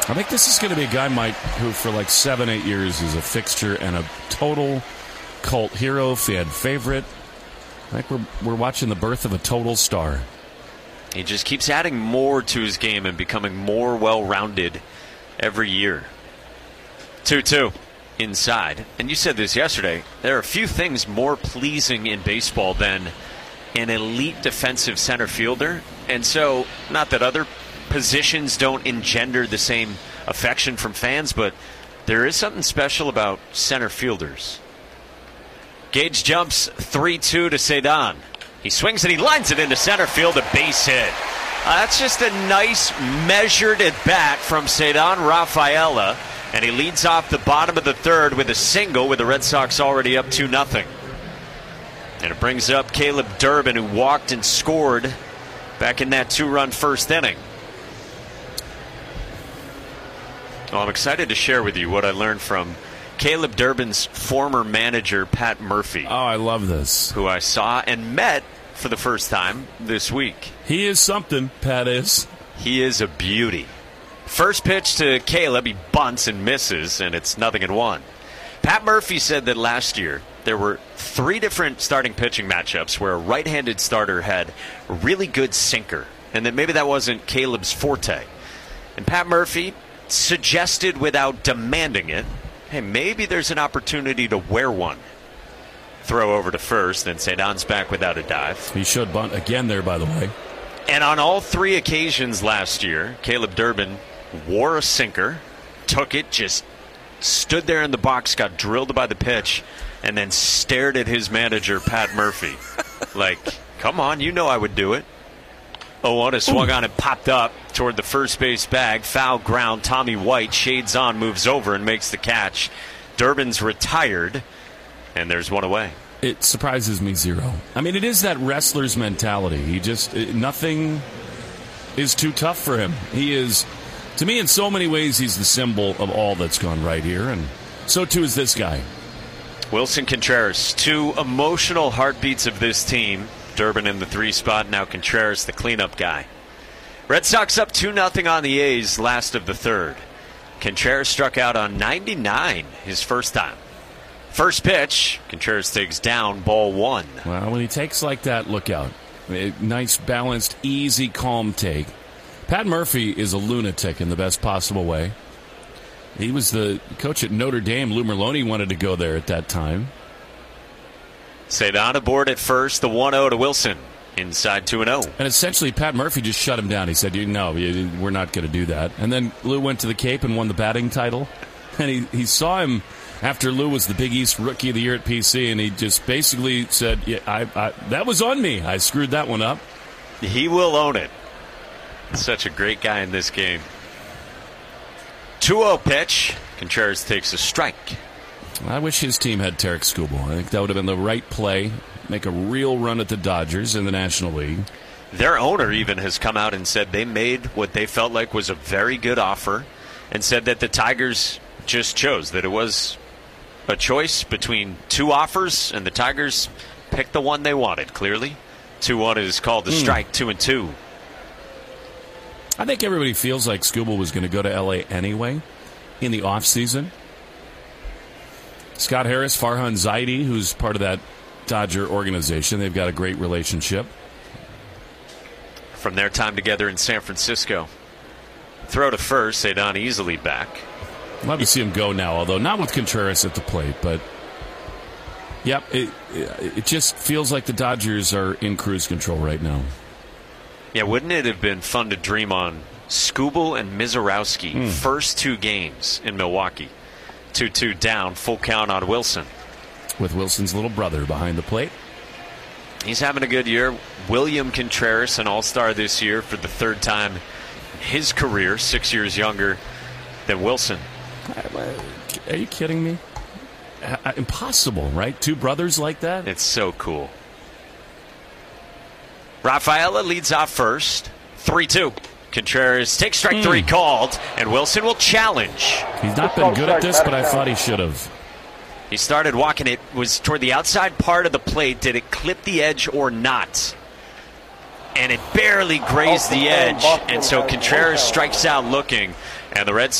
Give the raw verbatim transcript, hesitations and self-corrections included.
I think this is going to be a guy, Mike, who for like seven, eight years is a fixture and a total cult hero, fan favorite. I think we're, we're watching the birth of a total star. He just keeps adding more to his game and becoming more well-rounded every year. two two inside. And you said this yesterday. There are a few things more pleasing in baseball than an elite defensive center fielder. And so, not that other positions don't engender the same affection from fans, but there is something special about center fielders. Gage jumps three two to Cedon. He swings and he lines it into center field, a base hit. Uh, that's just a nice measured at bat from Cedon Rafaela, and he leads off the bottom of the third with a single with the Red Sox already up two nothing. And it brings up Caleb Durbin, who walked and scored back in that two-run first inning. Well, I'm excited to share with you what I learned from Caleb Durbin's former manager, Pat Murphy. Oh, I love this. Who I saw and met for the first time this week. He is something, Pat is. He is a beauty. First pitch to Caleb, he bunts and misses, and it's nothing in one. Pat Murphy said that last year there were three different starting pitching matchups where a right-handed starter had a really good sinker, and that maybe that wasn't Caleb's forte. And Pat Murphy suggested without demanding it, hey, maybe there's an opportunity to wear one. Throw over to first, and Cedon's back without a dive. He showed bunt again there, by the way. And on all three occasions last year, Caleb Durbin wore a sinker, took it, just stood there in the box, got drilled by the pitch, and then stared at his manager, Pat Murphy. Like, come on, you know I would do it. oh one is swung on and popped up toward the first base bag. Foul ground. Tommy White shades on, moves over and makes the catch. Durbin's retired, and there's one away. It surprises me zero. I mean, it is that wrestler's mentality. He just, it, nothing is too tough for him. He is, to me, in so many ways, he's the symbol of all that's gone right here, and so too is this guy. Wilson Contreras, two emotional heartbeats of this team. Durbin in the three spot, now Contreras the cleanup guy. Red Sox up two nothing on the A's last of the third. Contreras struck out on ninety-nine his first time. First pitch, Contreras takes down, ball one. Well, when he takes like that, look out. A nice, balanced, easy, calm take. Pat Murphy is a lunatic in the best possible way. He was the coach at Notre Dame. Lou Merloni wanted to go there at that time. Cedon aboard at first, the one oh to Wilson. Inside two and oh. And essentially, Pat Murphy just shut him down. He said, no, we're not going to do that. And then Lou went to the Cape and won the batting title. And he, he saw him after Lou was the Big East Rookie of the Year at P C, and he just basically said, yeah, I, I, that was on me. I screwed that one up. He will own it. Such a great guy in this game. two oh pitch. Contreras takes a strike. I wish his team had Tarek Skubal. I think that would have been the right play. Make a real run at the Dodgers in the National League. Their owner even has come out and said they made what they felt like was a very good offer, and said that the Tigers just chose, that it was a choice between two offers, and the Tigers picked the one they wanted, clearly. two one is called a strike, mm. two and two. I think everybody feels like Skubal was going to go to L A anyway in the offseason. Scott Harris, Farhan Zaidi, who's part of that Dodger organization. They've got a great relationship. From their time together in San Francisco. Throw to first, Cedon easily back. Love to see him go now, although not with Contreras at the plate. But, yep, it, it just feels like the Dodgers are in cruise control right now. Yeah, wouldn't it have been fun to dream on Skubal and Mizorowski mm. first two games in Milwaukee? two two down, full count on Wilson. With Wilson's little brother behind the plate. He's having a good year. William Contreras, an all-star this year for the third time in his career, six years younger than Wilson. Are you kidding me? Impossible, right? Two brothers like that? It's so cool. Rafaela leads off first. three two. Contreras takes strike mm. three called, and Wilson will challenge. He's not been good at this, but I thought he should have. He started walking. It was toward the outside part of the plate. Did it clip the edge or not? And it barely grazed the edge, and so Contreras strikes out looking, and the Red